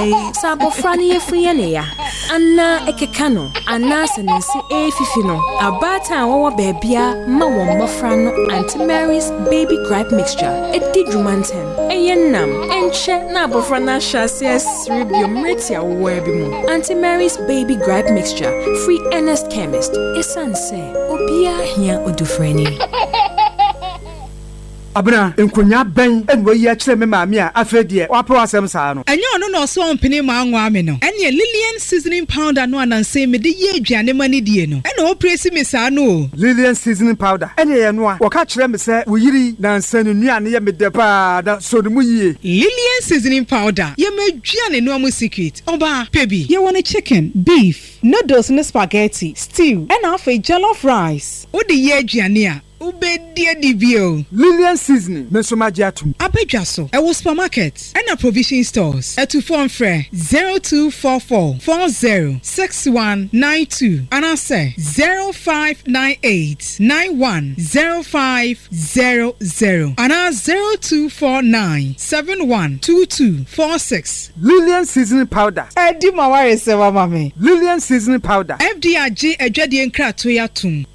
Ai, Sabofrani Friania, Anna Ekekano, Anna Senensi Fifino, Abata Wawa Babia, Mawa Mofrano, Auntie Mary's baby gripe mixture, a digrumantem, a yenam, and che Nabofrana Shasias Ribium Ritia Webimu, Auntie Mary's baby gripe mixture, free Ernest Chemist, a sunset, Obia here Odufreni. Abna nkonya ben enwo yi akire me maami a afedie wapo asem saa no enyo no no so ompene ma anwa me no ene Lillian seasoning powder no ananse me de ye aduane mani die no ene o presi me saa no Lillian seasoning powder ene ye no a wo ka kire me se wo yiri na nsanu nuane ye me de pa da so mu yie Lillian seasoning powder ye maduane no am secret oba pebi ye want chicken beef noodles and spaghetti stew and half a jollof rice o de ye aduane a Ubedia dibio Lillian seasoning mesomagiatum abedwa so e wo supermarket and a provision stores e to phone frɛ 0244 406192 and I say 0598 910500 and 0249 712246 Lillian seasoning powder Edi maware se wa mame Lillian seasoning powder FDRG adwade nkrato yatum